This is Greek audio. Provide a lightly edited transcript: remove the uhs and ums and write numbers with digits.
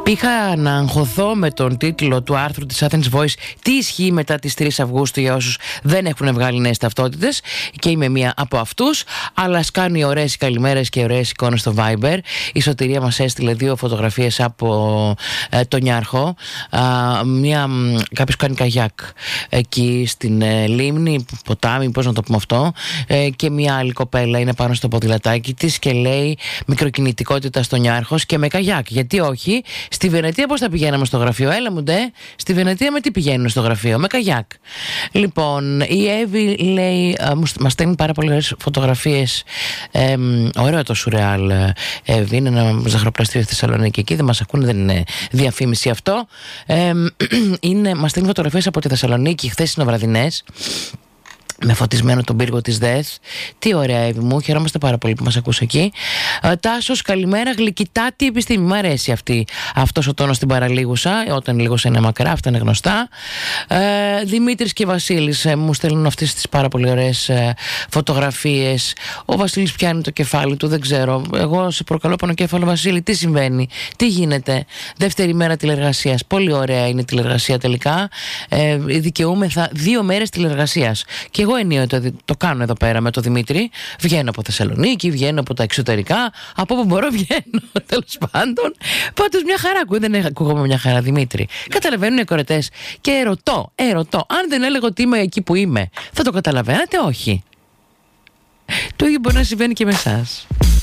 Είχα να αγχωθώ με τον τίτλο του άρθρου της Athens Voice «Τι ισχύει μετά τις 3 Αυγούστου» για όσους δεν έχουν βγάλει νέες ταυτότητες, και είμαι μία από αυτούς. Αλλά σκάνει ωραίες καλημέρες και ωραίες εικόνες στο Viber. Η Σωτηρία μας έστειλε 2 φωτογραφίες από τον Νιάρχο. Κάποιος κάνει καγιάκ εκεί στην λίμνη, ποτάμι, πώς να το πούμε αυτό, και μία άλλη κοπέλα είναι πάνω στο ποδηλατάκι της και λέει μικροκινητικότητα στο Νιάρχος και με καγιάκ. Γιατί όχι? Στη Βενετία πώς θα πηγαίναμε στο γραφείο? Έλα μου ντε, στη Βενετία με τι πηγαίνουν στο γραφείο? Με καγιάκ. Λοιπόν, η Εύη λέει, μας στέλνει πάρα πολλές φωτογραφίες. Ωραίο το σουρεάλ, Εύη. Είναι ένα ζαχαροπλαστείο στη Θεσσαλονίκη. Εκεί δεν μας ακούνε, δεν είναι διαφήμιση αυτό. Μας στέλνει φωτογραφίες από τη Θεσσαλονίκη, χθες είναι βραδινές, με φωτισμένο τον πύργο της ΔΕΘ. Τι ωραία, Εύη μου, χαιρόμαστε πάρα πολύ που μας ακούς εκεί. Τάσος, καλημέρα, γλυκητάτη επιστήμη. Μ' αρέσει αυτός ο τόνος στην παραλίγουσα, όταν λίγος είναι μακρά, αυτά είναι γνωστά. Δημήτρης και Βασίλης μου στέλνουν αυτές τις πάρα πολύ ωραίες φωτογραφίες. Ο Βασίλης πιάνει το κεφάλι του, δεν ξέρω. Εγώ σε προκαλώ πονοκέφαλο, Βασίλη, τι συμβαίνει, τι γίνεται? Δεύτερη μέρα τηλεργασίας. Πολύ ωραία είναι η τηλεργασία τελικά. Δικαιούμεθα 2 μέρες τηλεργασίας. Και εγώ ενίοτε το κάνω εδώ πέρα με το Δημήτρη. Βγαίνω από Θεσσαλονίκη, βγαίνω από τα εξωτερικά, από όπου μπορώ βγαίνω. Τέλος πάντων, πάντως μια χαρά δεν ακούγομαι μια χαρά, Δημήτρη? Καταλαβαίνουν οι κορετές. Και ερωτώ, αν δεν έλεγα ότι είμαι εκεί που είμαι, θα το καταλαβαίνατε? Όχι. Το ίδιο μπορεί να συμβαίνει και με εσάς.